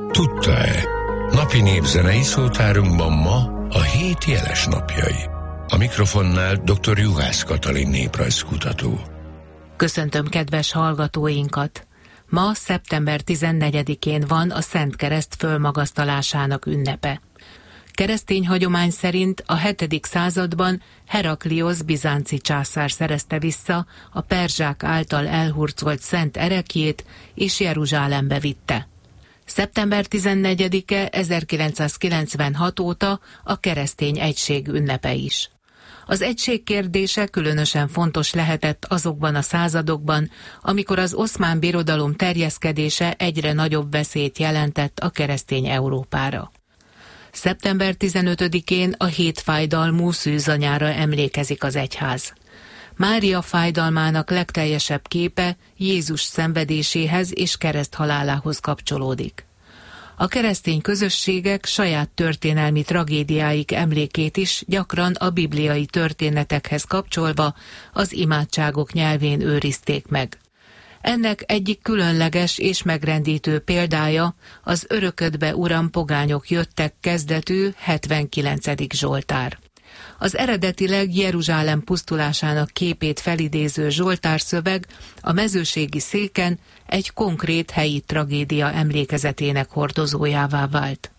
Tudta-e? Napi népzenei szótárunkban ma a hét jeles napjai. A mikrofonnál dr. Juhász Katalin néprajzkutató. Köszöntöm kedves hallgatóinkat! Ma, szeptember 14-én van a Szent Kereszt fölmagasztalásának ünnepe. Keresztény hagyomány szerint a 7. században Herakliosz bizánci császár szerezte vissza a perzsák által elhurcolt szent ereklyét, és Jeruzsálembe vitte. Szeptember 14-e 1996 óta a keresztény egység ünnepe is. Az egység kérdése különösen fontos lehetett azokban a századokban, amikor az Oszmán Birodalom terjeszkedése egyre nagyobb veszélyt jelentett a keresztény Európára. Szeptember 15-én a 7 fájdalmú szűzanyára emlékezik az egyház. Mária fájdalmának legteljesebb képe Jézus szenvedéséhez és kereszthalálához kapcsolódik. A keresztény közösségek saját történelmi tragédiáik emlékét is gyakran a bibliai történetekhez kapcsolva az imádságok nyelvén őrizték meg. Ennek egyik különleges és megrendítő példája az Öröködbe Uram, pogányok jöttek kezdetű 79. Zsoltár. Az eredetileg Jeruzsálem pusztulásának képét felidéző zsoltárszöveg a mezőségi széken egy konkrét helyi tragédia emlékezetének hordozójává vált.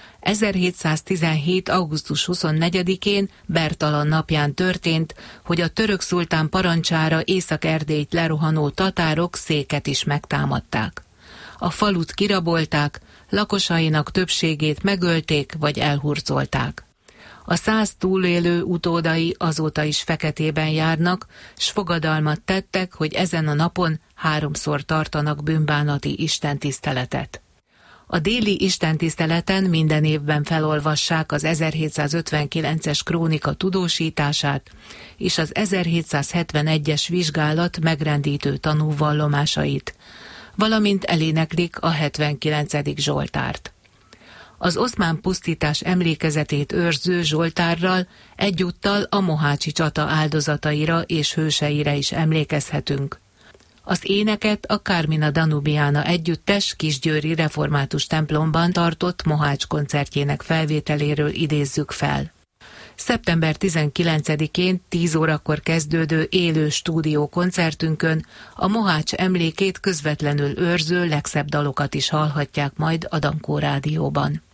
1717. augusztus 24-én Bertalan napján történt, hogy a török szultán parancsára Észak-Erdélyt lerohanó tatárok széket is megtámadták. A falut kirabolták, lakosainak többségét megölték vagy elhurcolták. A 100 túlélő utódai azóta is feketében járnak, s fogadalmat tettek, hogy ezen a napon 3-szor tartanak bűnbánati istentiszteletet. A déli istentiszteleten minden évben felolvassák az 1759-es krónika tudósítását és az 1771-es vizsgálat megrendítő tanúvallomásait, valamint eléneklik a 79. Zsoltárt. Az oszmán pusztítás emlékezetét őrző zsoltárral egyúttal a mohácsi csata áldozataira és hőseire is emlékezhetünk. Az éneket a Carmina Danubiana együttes kisgyőri református templomban tartott Mohács koncertjének felvételéről idézzük fel. Szeptember 19-én 10 órakor kezdődő élő stúdió koncertünkön a Mohács emlékét közvetlenül őrző legszebb dalokat is hallhatják majd a Dankó Rádióban.